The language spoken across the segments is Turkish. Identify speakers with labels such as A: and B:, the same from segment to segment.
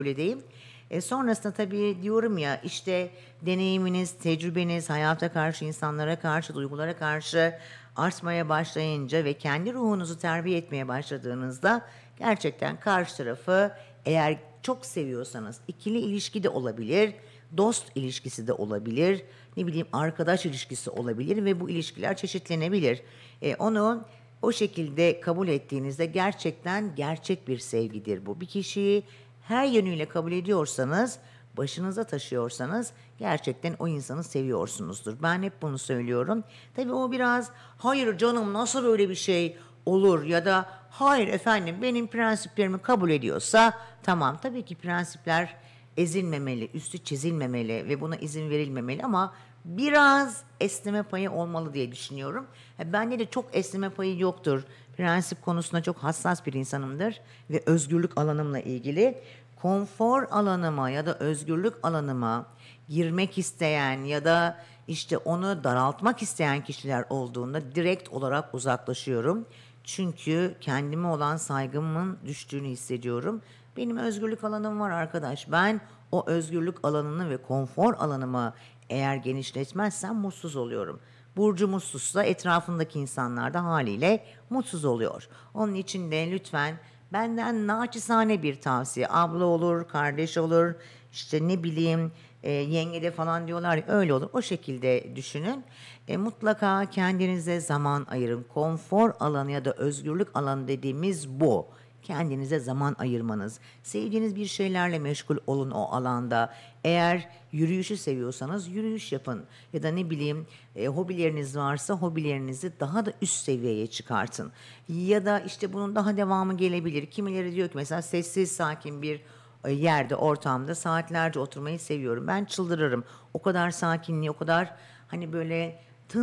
A: edeyim. Sonrasında tabii diyorum ya işte deneyiminiz, tecrübeniz, hayata karşı, insanlara karşı, duygulara karşı artmaya başlayınca ve kendi ruhunuzu terbiye etmeye başladığınızda gerçekten karşı tarafı eğer çok seviyorsanız ikili ilişki de olabilir, dost ilişkisi de olabilir, ne bileyim arkadaş ilişkisi olabilir ve bu ilişkiler çeşitlenebilir. Onu o şekilde kabul ettiğinizde gerçekten gerçek bir sevgidir bu. Bir kişiyi her yönüyle kabul ediyorsanız, başınıza taşıyorsanız gerçekten o insanı seviyorsunuzdur. Ben hep bunu söylüyorum. Tabii o biraz hayır canım nasıl böyle bir şey olur ya da hayır efendim benim prensiplerimi kabul ediyorsa tamam tabii ki prensipler ezilmemeli, üstü çizilmemeli ve buna izin verilmemeli ama biraz esneme payı olmalı diye düşünüyorum. Bende de çok esneme payı yoktur. Prensip konusunda çok hassas bir insanımdır ve özgürlük alanımla ilgili konfor alanıma ya da özgürlük alanıma girmek isteyen ya da işte onu daraltmak isteyen kişiler olduğunda direkt olarak uzaklaşıyorum. Çünkü kendime olan saygımın düştüğünü hissediyorum. Benim özgürlük alanım var arkadaş. Ben o özgürlük alanını ve konfor alanımı eğer genişletmezsem mutsuz oluyorum. Burcu mutsuzsa etrafındaki insanlar da haliyle mutsuz oluyor. Onun için de lütfen benden naçizane bir tavsiye. Abla olur, kardeş olur, işte ne bileyim yenge de falan diyorlar ya öyle olur. O şekilde düşünün. Mutlaka kendinize zaman ayırın. Konfor alanı ya da özgürlük alanı dediğimiz bu. Kendinize zaman ayırmanız. Sevdiğiniz bir şeylerle meşgul olun o alanda. Eğer yürüyüşü seviyorsanız yürüyüş yapın. Ya da ne bileyim hobileriniz varsa hobilerinizi daha da üst seviyeye çıkartın. Ya da işte bunun daha devamı gelebilir. Kimileri diyor ki mesela sessiz sakin bir yerde, ortamda saatlerce oturmayı seviyorum. Ben çıldırırım. O kadar sakinliği, o kadar hani böyle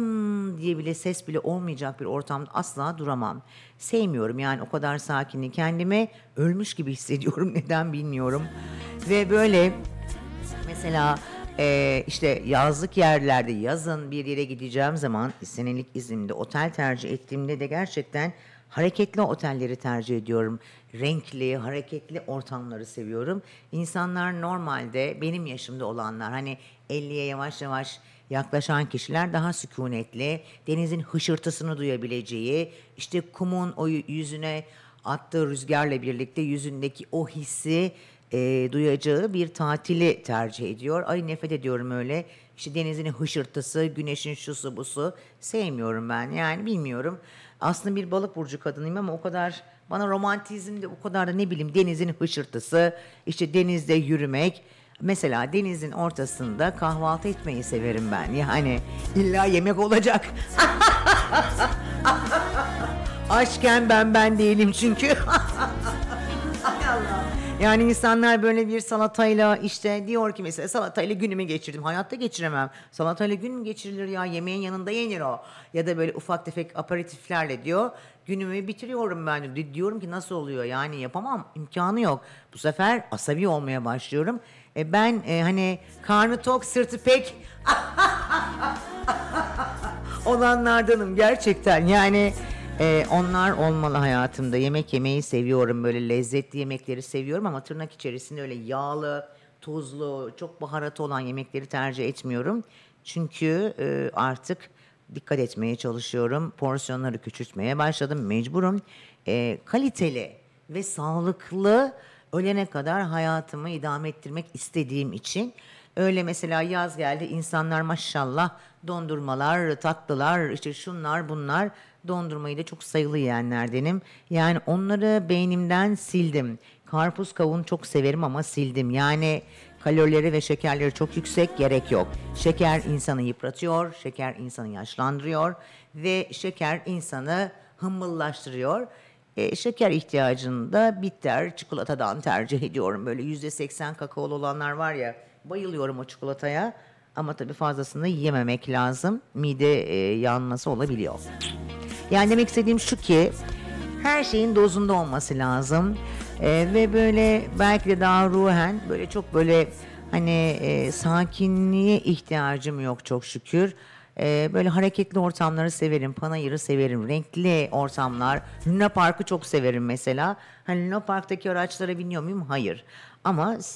A: tın diye bile ses bile olmayacak bir ortamda asla duramam. Sevmiyorum yani o kadar sakinliği. Kendimi ölmüş gibi hissediyorum neden bilmiyorum. Ve böyle mesela işte yazlık yerlerde yazın bir yere gideceğim zaman senelik iznimde otel tercih ettiğimde de gerçekten hareketli otelleri tercih ediyorum. Renkli, hareketli ortamları seviyorum. İnsanlar normalde benim yaşımda olanlar hani 50'ye yavaş yavaş yaklaşan kişiler daha sükunetli, denizin hışırtısını duyabileceği, işte kumun o yüzüne attığı rüzgarla birlikte yüzündeki o hissi duyacağı bir tatili tercih ediyor. Ay nefret ediyorum öyle. İşte denizin hışırtısı, güneşin şusu busu sevmiyorum ben. Yani bilmiyorum. Aslında bir balık burcu kadınıyım ama o kadar bana romantizm de o kadar da ne bileyim denizin hışırtısı, işte denizde yürümek. Mesela denizin ortasında kahvaltı etmeyi severim ben. Yani illa yemek olacak. Açken ben değilim çünkü. Hay Allah. Yani insanlar böyle bir salatayla işte diyor ki mesela salatayla günümü geçirdim. Hayatta geçiremem. Salatayla gün mü geçirilir ya? Yemeğin yanında yenir o. Ya da böyle ufak tefek aperatiflerle diyor. Günümü bitiriyorum ben diyor. Diyorum ki nasıl oluyor? Yani yapamam. İmkanı yok. Bu sefer asabi olmaya başlıyorum. Ben hani karnı tok sırtı pek olanlardanım gerçekten. Yani onlar olmalı hayatımda. Yemek yemeyi seviyorum. Böyle lezzetli yemekleri seviyorum ama tırnak içerisinde öyle yağlı, tuzlu, çok baharatı olan yemekleri tercih etmiyorum. Çünkü artık dikkat etmeye çalışıyorum. Porsiyonları küçültmeye başladım. Mecburum. Kaliteli ve sağlıklı ölene kadar hayatımı idame ettirmek istediğim için öyle mesela yaz geldi insanlar maşallah dondurmalar, tatlılar, işte şunlar bunlar dondurmayı da çok sayılı yiyenlerdenim. Yani onları beynimden sildim. Karpuz kavun çok severim ama sildim. Yani kalorileri ve şekerleri çok yüksek gerek yok. Şeker insanı yıpratıyor, şeker insanı yaşlandırıyor ve şeker insanı hımbıllaştırıyor. Şeker ihtiyacını da bitter çikolatadan tercih ediyorum. Böyle %80 kakaolu olanlar var ya bayılıyorum o çikolataya. Ama tabii fazlasını yememek lazım. Mide yanması olabiliyor. Yani demek istediğim şu ki her şeyin dozunda olması lazım. Ve böyle belki de daha ruhen böyle çok böyle hani sakinliğe ihtiyacım yok çok şükür. Böyle hareketli ortamları severim, panayırı severim, renkli ortamlar. Luna Park'ı çok severim mesela. Hani Luna Park'taki araçlara biniyor muyum? Hayır. Ama